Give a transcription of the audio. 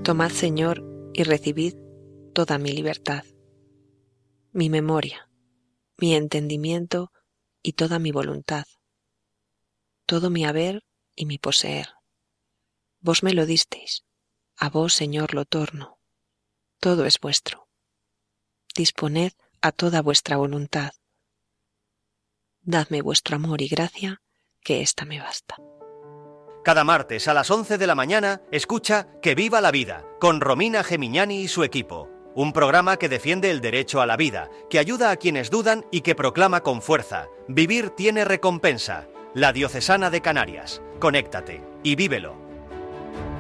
Tomad, Señor, y recibid toda mi libertad, mi memoria, mi entendimiento y toda mi voluntad, todo mi haber y mi poseer. Vos me lo disteis, a vos, Señor, lo torno. Todo es vuestro. Disponed a toda vuestra voluntad. Dadme vuestro amor y gracia, que ésta me basta. Cada martes a las 11 de la mañana, escucha Que viva la vida, con Romina Gemignani y su equipo. Un programa que defiende el derecho a la vida, que ayuda a quienes dudan y que proclama con fuerza: vivir tiene recompensa. La Diocesana de Canarias. Conéctate y vívelo.